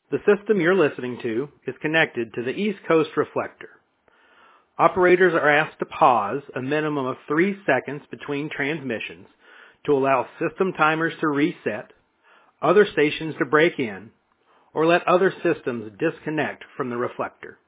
The system you're listening to is connected to the East Coast reflector. Operators are asked to pause a minimum of 3 seconds between transmissions to allow system timers to reset, other stations to break in, or let other systems disconnect from the reflector.